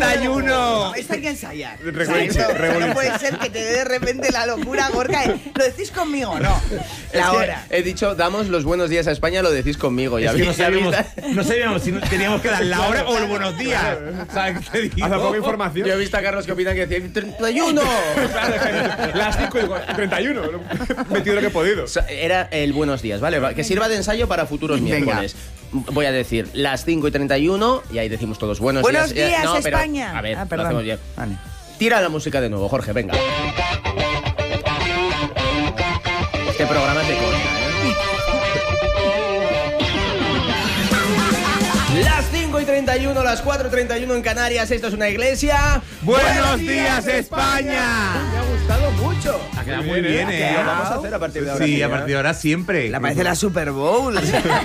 31. Esto hay que ensayar. No puede ser que te dé de repente la locura, Gorka. ¿Lo decís conmigo? No. La hora. He dicho, damos los buenos días a España, lo decís conmigo. Ya no sabíamos si teníamos que dar la hora o los buenos días. ¿Sabes qué digo? Hace poca información. Yo he visto a Carlos que opina que decía 31. Las 5:31. He metido lo que he podido. Era el buenos días, ¿vale? Que sirva de ensayo para futuros miércoles. Voy a decir las 5:31 y ahí decimos todos buenos días. Buenos días, no, pero, España. A ver, lo perdón. hacemos bien. Vale. Tira la música de nuevo, Jorge, venga. Este programa es de coña, Las 5:31, las 4:31 en Canarias, esto es una iglesia. ¡Buenos días, España! Me ha gustado mucho. Ha quedado muy bien, ¿eh? Lo vamos a hacer a partir de ahora. Sí, a partir de ahora siempre. La parece la Super Bowl.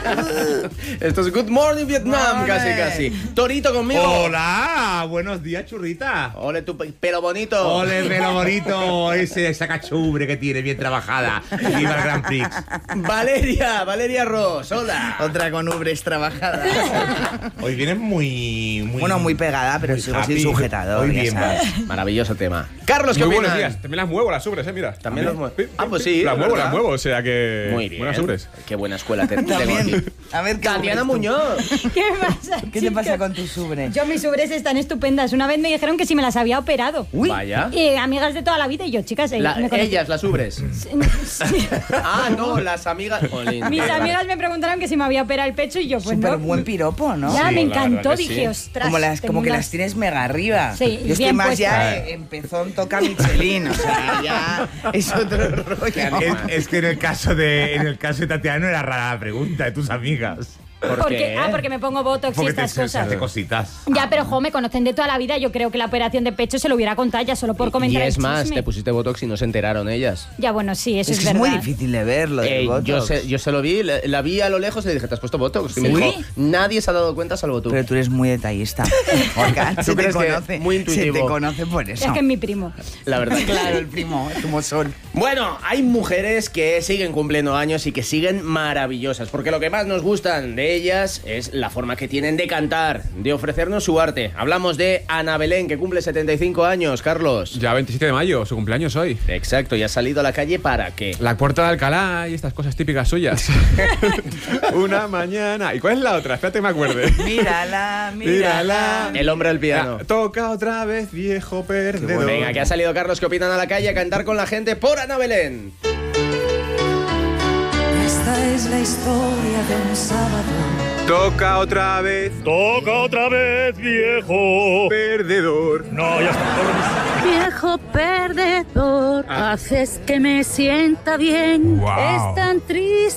Esto es Good Morning Vietnam, casi. Torito conmigo. ¡Hola! Buenos días, churrita. Ole tu pelo bonito. ¡Ole, pelo bonito! Esa cachumbre que tiene bien trabajada. Viva el Grand Prix. Valeria Ross, hola. Otra con ubres trabajadas. Hoy vienes muy... Bueno, muy pegada, pero muy sigo happy. sin sujetador. Hoy bien ya sabes. vas. Maravilloso tema. Carlos, ¿qué Muy opinas? buenos días. También las muevo, las ubres, mira. También los muevo. Sí, Pues sí. Las muevo, ¿verdad? o sea que... Muy bien. Buenas ubres. Qué buena escuela tengo aquí. También. A ver, ¿qué Tatiana ubres tú? Muñoz. ¿Qué pasa, ¿Qué te pasa con tus ubres? Yo, mis ubres están estupendas. Una vez me dijeron que si me las había operado. Uy. Vaya. Amigas de toda la vida y yo, chicas, me conocí. Ellas, las ubres. Sí. Ah, no, las amigas. Jolín. Mis amigas me preguntaron que si me había operado el pecho y yo, pues Súper no. buen piropo, ¿no? Ya, Sí, me la verdad encantó. que Dije, sí. ostras. Como que unas- las tienes mega arriba. Sí, yo estoy bien más puestas. ya en pezón toca Michelin, o sea, ya es otro rollo. Es que en el caso de Tatiana no era rara la pregunta de tus amigas. ¿Por qué? Porque me pongo botox y Porque estas se cosas. hace cositas. Ya, pero me conocen de toda la vida. Yo creo que la operación de pecho se lo hubiera contado ya solo por comentar Y el es más, chisme. te pusiste botox y no se enteraron ellas. Ya, bueno, sí, eso Es es que es verdad. muy difícil de verlo del botox. Yo se lo vi, la vi a lo lejos y le dije, ¿te has puesto botox? Y me ¿Sí? dijo, nadie se ha dado cuenta salvo tú. Pero tú eres muy detallista. Orca, se te crees que conoce. muy intuitivo? Se te conoce por eso. Es que es mi primo. La verdad. Claro, el primo, como son. Bueno, hay mujeres que siguen cumpliendo años y que siguen maravillosas, porque lo que más nos gustan de ellas es la forma que tienen de cantar, de ofrecernos su arte. Hablamos de Ana Belén, que cumple 75 años, Carlos. Ya 27 de mayo, su cumpleaños hoy. Exacto, y ha salido a la calle ¿para qué? La Puerta de Alcalá y estas cosas típicas suyas. Una mañana. ¿Y cuál es la otra? Espérate que me acuerde. Mírala. El hombre al piano. Toca otra vez, viejo perdedor. Venga, que ha salido Carlos, que opinan a la calle a cantar con la gente por Ana Belén. Esta es la historia de un sábado. Toca otra vez, viejo. perdedor. No, ya está. Viejo perdedor, haces que me sienta bien. Wow. Es tan triste